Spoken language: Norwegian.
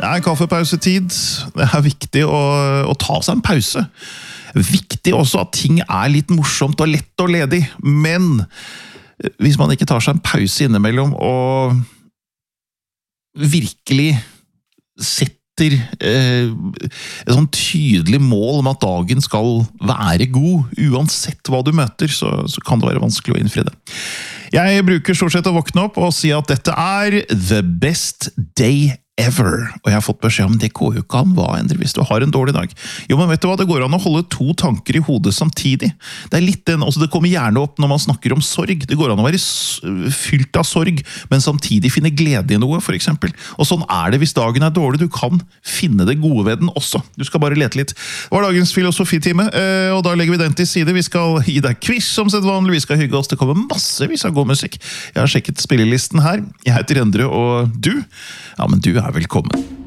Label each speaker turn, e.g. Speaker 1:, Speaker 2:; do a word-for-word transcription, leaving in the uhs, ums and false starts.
Speaker 1: er kaffepausetid. Det er viktig å, å ta seg en pause. Viktig også at ting er litt morsomt og lett og ledig, men hvis man ikke tar seg en pause innimellom og virkelig setter eh, et sånn tydelig mål om at dagen skal være god, uansett hva du møter, så, så kan det være vanskelig å innfri det. Jeg bruker stort sett å våkne opp og si at dette er the best day ever. Og jeg har fått beskjed om det går jo ikke an, hva ender hvis du har en dårlig dag. Jo, men vet du hva, det går an å holde to tanker i hodet samtidig. Det er litt den, altså det kommer gjerne opp når man snakker om sorg. Det går an å være fylt av sorg, men samtidig finne glede i noe, for eksempel. Og sånn er det hvis dagen er dårlig. Du kan finne det gode ved den også. Du skal bare lete litt. Det var dagens filosofitime, og da legger vi den til side. Vi skal gi deg quiz som sett vanlig. Vi skal hygge oss. Det kommer massevis av god musikk. Jeg har sjekket spillelisten her. Jeg heter Endre, og du? Ja, men du er velkommen.